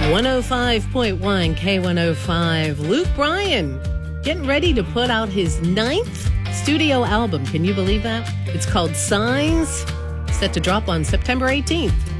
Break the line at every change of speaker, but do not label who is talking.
105.1 K105. Luke Bryan getting ready to put out his 9th studio album. Can you believe that? It's called Signs, set to drop on September 18th.